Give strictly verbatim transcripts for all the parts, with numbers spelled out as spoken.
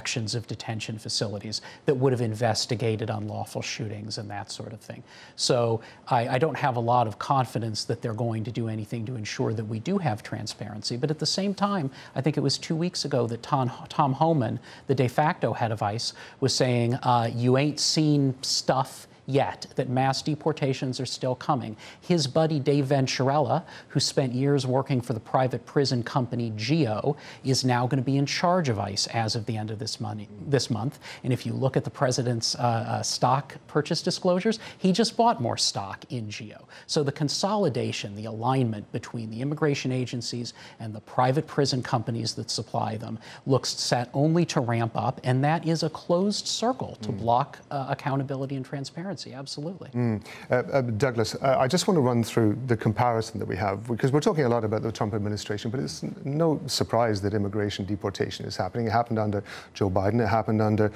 inspections of detention facilities that would have investigated unlawful shootings and that sort of thing. So I, I don't have a lot of confidence that they're going to do anything to ensure that we do have transparency. But at the same time, I think it was two weeks ago that Tom, Tom Homan, the de facto head of ICE, was saying, uh, you ain't seen stuff yet, that mass deportations are still coming. His buddy Dave Venturella, who spent years working for the private prison company GEO, is now going to be in charge of ICE as of the end of this, money, this month. And if you look at the president's uh, uh, stock purchase disclosures, he just bought more stock in GEO. So the consolidation, the alignment between the immigration agencies and the private prison companies that supply them looks set only to ramp up, and that is a closed circle to mm. block uh, accountability and transparency. Absolutely. Mm. Uh, uh, Douglas, uh, I just want to run through the comparison that we have, because we're talking a lot about the Trump administration, but it's no surprise that immigration deportation is happening. It happened under Joe Biden. It happened under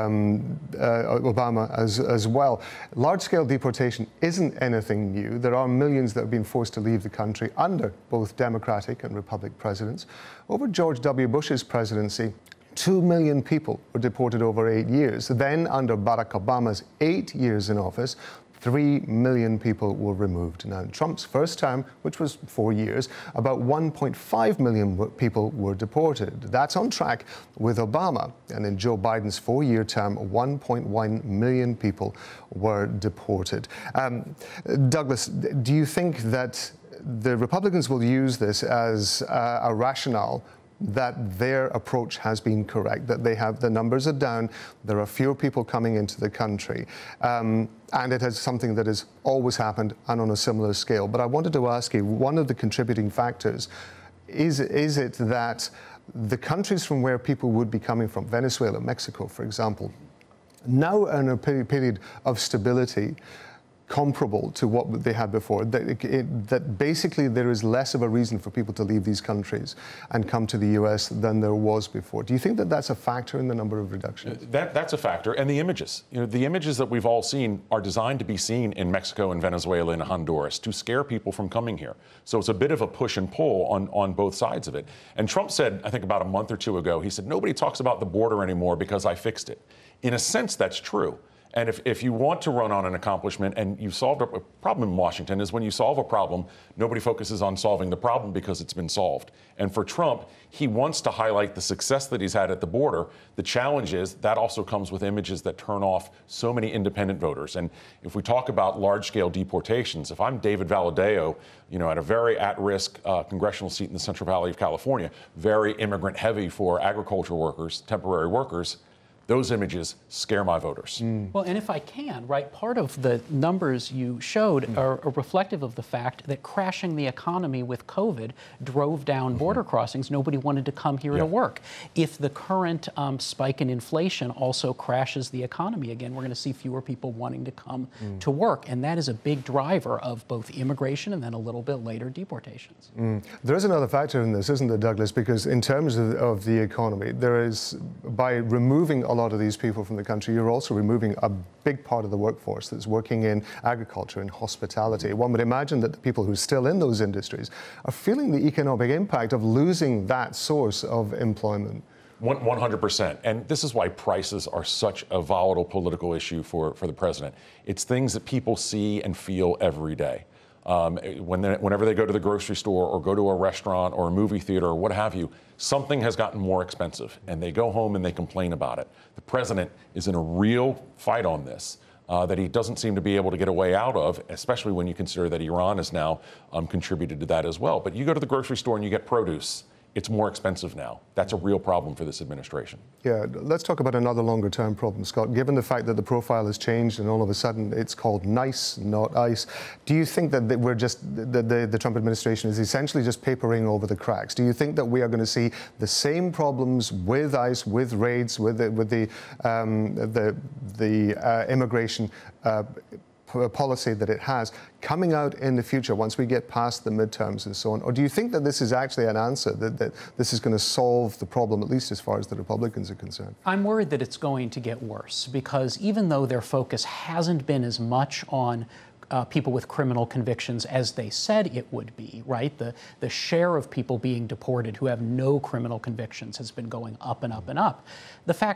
um, uh, Obama as, as well. Large-scale deportation isn't anything new. There are millions that have been forced to leave the country under both Democratic and Republican presidents. Over George W. Bush's presidency, Two million people were deported over eight years. Then, under Barack Obama's eight years in office, three million people were removed. Now, in Trump's first term, which was four years, about one point five million people were deported. That's on track with Obama. And in Joe Biden's four-year term, one point one million people were deported. Um, Douglas, do you think that the Republicans will use this as uh, a rationale that their approach has been correct, that they have, the numbers are down, there are fewer people coming into the country, um, and it has something that has always happened and on a similar scale? But I wanted to ask you, one of the contributing factors, is, is it that the countries from where people would be coming from, Venezuela, Mexico, for example, now are in a period of stability comparable to what they had before, that, it, it, that basically there is less of a reason for people to leave these countries and come to the U S than there was before. Do you think that that's a factor in the number of reductions? That, that's a factor. And the images. You know, the images that we've all seen are designed to be seen in Mexico and Venezuela and Honduras to scare people from coming here. So it's a bit of a push and pull on, on both sides of it. And Trump said, I think about a month or two ago, he said, nobody talks about the border anymore because I fixed it. In a sense, that's true. And if, if you want to run on an accomplishment and you've solved a, a problem in Washington is when you solve a problem, nobody focuses on solving the problem because it's been solved. And for Trump, he wants to highlight the success that he's had at the border. The challenge is that also comes with images that turn off so many independent voters. And if we talk about large-scale deportations, if I'm David Valadao, you know, at a very at-risk uh, congressional seat in the Central Valley of California, very immigrant-heavy for agriculture workers, temporary workers, those images scare my voters. Mm. Well, and if I can, right, part of the numbers you showed mm. are, are reflective of the fact that crashing the economy with COVID drove down mm-hmm. border crossings. Nobody wanted to come here yeah. to work. If the current um, spike in inflation also crashes the economy again, we're going to see fewer people wanting to come mm. to work. And that is a big driver of both immigration and then a little bit later deportations. Mm. There is another factor in this, isn't there, Douglas? Because in terms of, of the economy, there is, by removing a lot of these people from the country, you're also removing a big part of the workforce that's working in agriculture and hospitality. One would imagine that the people who are still in those industries are feeling the economic impact of losing that source of employment. one hundred percent. And this is why prices are such a volatile political issue for, for the president. It's things that people see and feel every day. Um, when whenever they go to the grocery store or go to a restaurant or a movie theater or what have you, something has gotten more expensive and they go home and they complain about it. The president is in a real fight on this uh, that he doesn't seem to be able to get a way out of, especially when you consider that Iran has now um, contributed to that as well. But you go to the grocery store and you get produce. It's more expensive now. That's a real problem for this administration. Yeah, let's talk about another longer-term problem, Scott. Given the fact that the profile has changed and all of a sudden it's called NICE, not ICE, do you think that we're just, the, the, the Trump administration is essentially just papering over the cracks? Do you think that we are going to see the same problems with ICE, with raids, with the, with the, um, the, the uh, immigration uh, policy that it has coming out in the future once we get past the midterms and so on? Or do you think that this is actually an answer, that, that this is going to solve the problem, at least as far as the Republicans are concerned? I'm worried that it's going to get worse, because even though their focus hasn't been as much on Uh, people with criminal convictions as they said it would be, right? The, the share of people being deported who have no criminal convictions has been going up and up and up. The fact